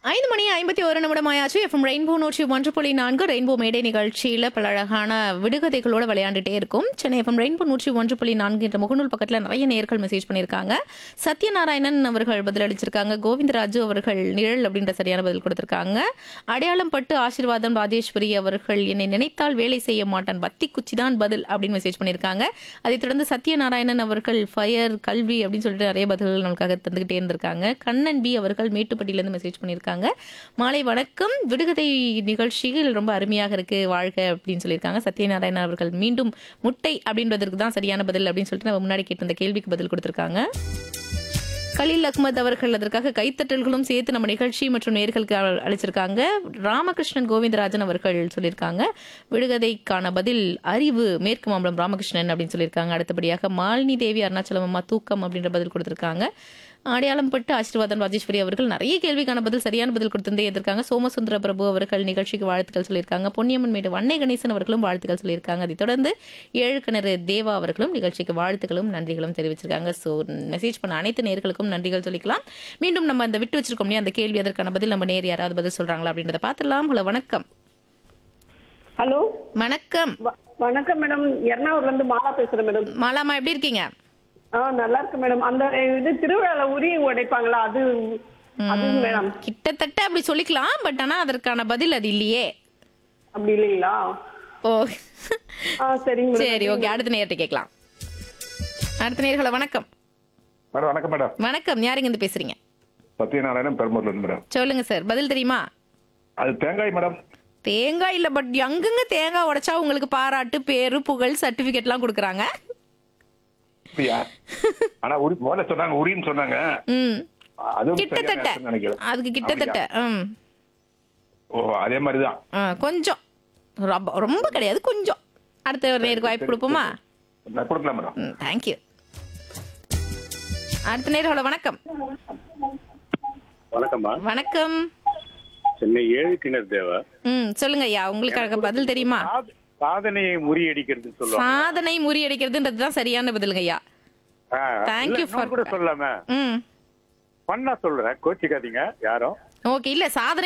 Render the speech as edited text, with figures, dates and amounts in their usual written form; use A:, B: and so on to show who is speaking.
A: 5:51 ஆயாச்சு. FM rainbow 101.4 rainbow மேடை நிகழ்ச்சியில பல அழகான விடுகதைகளோட விளையாண்டுட்டே இருக்கும். சென்னை எஃப்எம் ரெயின்போ 101.4 என்ற முகநூல் பக்கத்துல நிறைய நேயர்கள் மெசேஜ் பண்ணியிருக்காங்க. சத்யநாராயணன் அவர்கள் பதிலளிச்சிருக்காங்க. கோவிந்தராஜு அவர்கள் நிழல் அப்படின்ற சரியான பதில் கொடுத்திருக்காங்க. அடையாளம் பட்டு ஆசீர்வாதம் ராஜேஸ்வரி அவர்கள் என்னை நினைத்தால் வேலை செய்ய மாட்டான் பத்தி குச்சிதான் பதில் அப்படின்னு மெசேஜ் பண்ணியிருக்காங்க. அதைத் தொடர்ந்து சத்யநாராயணன் அவர்கள் ஃபயர் கல்வி அப்படின்னு சொல்லிட்டு நிறைய பதில்கள் நமக்காக தந்துகிட்டே இருந்திருக்காங்க. கண்ணன் பி அவர்கள் மேட்டுப்பட்டியிலிருந்து மெசேஜ் பண்ணியிருக்காங்க. மாலை வணக்கம், விடுகதை நிகழ்ச்சிகள் ரொம்ப அருமையாக இருக்கு, வாழ்க அப்படின்னு சொல்லியிருக்காங்க. சத்யநாராயணன் அவர்கள் மீண்டும் முட்டை அப்படின்றதுக்கு தான் சரியான பதில் அப்படின்னு சொல்லிட்டு நம்ம முன்னாடி கேட்டிருந்த கேள்விக்கு பதில் கொடுத்திருக்காங்க. கலீல் அஹ்மத் அவர்கள் அதற்காக கைத்தட்டல்களும் சேர்த்து நம்ம நிகழ்ச்சி மற்றும் நேர்களுக்கு அளிச்சிருக்காங்க. ராமகிருஷ்ணன் கோவிந்தராஜன் அவர்கள் சொல்லியிருக்காங்க விடுகதைக்கான பதில் அறிவு, மேற்கு மாம்பலம் ராமகிருஷ்ணன் அப்படின்னு சொல்லியிருக்காங்க. அடுத்தபடியாக மாலினி தேவி அருணாச்சலம் அம்மா தூக்கம் அப்படின்ற பதில் கொடுத்திருக்காங்க. அடையாளம் பட்டு ஆசீர்வாதம் ராஜேஸ்வரி அவர்கள் நிறைய கேள்விக்கான பதில் சரியான பதில் கொடுத்திருந்தே இருக்காங்க. சோமசுந்தர பிரபு அவர்கள் நிகழ்ச்சிக்கு வாழ்த்துக்கள் சொல்லியிருக்காங்க. பொன்னியம்மன் மேடு வன்னை கணேசன் அவர்களும் வாழ்த்துக்கள் சொல்லியிருக்காங்க. அதைத் தொடர்ந்து ஏழு கிணறு தேவா அவர்களும் நிகழ்ச்சிக்கு வாழ்த்துக்களும் நன்றிகளும் தெரிவிச்சிருக்காங்க. ஸோ மெசேஜ் பண்ண அனைத்து நேர்களுக்கும் நன்றிகள் சொல்லிக்கலாம். மீண்டும் நம்ம அந்த விட்டு வச்சிருக்கோம் இல்லையா அந்த கேள்வி, அதற்கான பதில் நம்ம நேர் யாராவது பதில் சொல்றாங்களா அப்படின்றத பார்த்துடலாம். ஹலோ வணக்கம்.
B: ஹலோ
A: வணக்கம்.
B: வணக்கம் மேடம், எர்ணாகுளம்ல இருந்து மாலா பேசுறேன் மேடம்.
A: மாலாமா எப்படி இருக்கீங்க?
B: நல்லா இருக்கு மேடம். அந்த இது திருவிழால உரி உடைப்பாங்களா அது அது மேடம்
A: கிட்டத்தட்ட அப்படி சொல்லிக்கலாம். பட் ஆனா அதற்கான பதில் அது இல்லையே.
B: அப்படி இல்லைங்களா?
A: ஓ
B: சரிங்க மேடம்.
A: சரி, ஓகே. அடுத்த நேரத்தை கேட்கலாம். அடுத்த நேர்களை வணக்கம்.
C: மேடம் வணக்கம் மேடம்.
A: வணக்கம், யாருங்க இருந்து பேசுறீங்க?
C: சத்யநாராயணன் பெரும்பூர்ல இருந்து மேடம்.
A: சொல்லுங்க சார், பதில் தெரியுமா?
C: அது தேங்காய் மேடம்.
A: தேங்காய் இல்ல, பட் அங்கங்க தேங்காய் உடைச்சா உங்களுக்கு பாராட்டு, பேரு, புகழ், சர்டிபிகேட் எல்லாம் கொடுக்குறாங்க.
C: அப்படியா? ஆனா உரி முதல்ல சொன்னாங்க, உரின்னு சொன்னாங்க. அதுவும்
A: கிட்டத்தட்ட
C: நினைக்கிறேன்.
A: அதுக்கு கிட்டத்தட்ட
C: ஓ அதே மாதிரிதான்.
A: கொஞ்சம் ரொம்ப கிடையாது, கொஞ்சம். அடுத்த ஒரு நேருக்கு வாய்ப்பு கொடுப்போமா?
C: நான் கொடுக்கலாம் மேடம்.
A: தேங்க்யூ. அடுத்த நேரோட வணக்கம்.
D: வணக்கம்மா.
A: வணக்கம்.
D: சென்னை ஏழு கிணறு தேவா.
A: சொல்லுங்க ஐயா, உங்களுக்கு பதில் தெரியுமா?
D: சாதனையை முறியடிக்கிறது சொல்லுவாங்க.
A: சாதனை முறியடிக்கிறதுன்றது தான் சரியான பதிலுங்க ஐயா. தேங்க்யூ ஃபார்
D: கூட சொல்லாம பண்ணா சொல்றேன், கோச்சிக்காதீங்க யாரும்.
A: ஓகே. இல்ல சாதனை